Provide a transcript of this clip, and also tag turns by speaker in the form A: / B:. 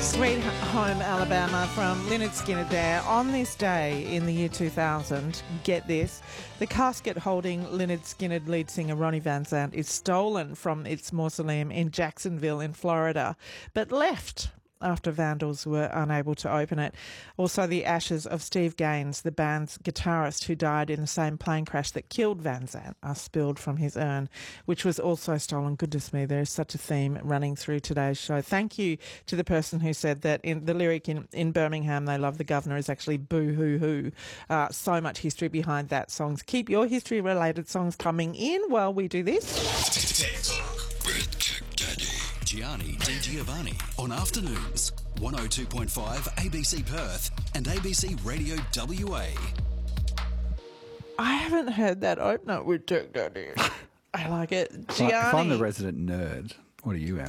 A: Sweet Home Alabama from Lynyrd Skynyrd there. On this day in the year 2000, get this, the casket holding Lynyrd Skynyrd lead singer Ronnie Van Zant is stolen from its mausoleum in Jacksonville in Florida, but left after vandals were unable to open it. Also, the ashes of Steve Gaines, the band's guitarist who died in the same plane crash that killed Van Zant, are spilled from his urn, which was also stolen. Goodness me, there is such a theme running through today's show. Thank you to the person who said that in the lyric in Birmingham, they love the governor, is actually boo-hoo-hoo. So much history behind that song. Keep your history-related songs coming in while we do this.
B: Gianni Di Giovanni on Afternoons, 102.5 ABC Perth and ABC Radio WA.
A: I haven't heard that opener with Jack Daddy. I like it. Gianni.
C: If I'm the resident nerd, what are you, Em?